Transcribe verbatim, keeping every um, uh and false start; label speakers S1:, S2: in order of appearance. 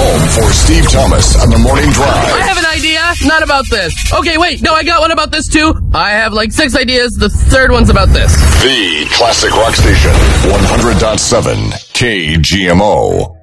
S1: home for Steve Thomas on the Morning Drive.
S2: I have an idea, not about this. Okay, wait, no, I got one about this too. I have like six ideas. The third one's about this.
S1: The Classic Rock Station, one hundred point seven K G M O.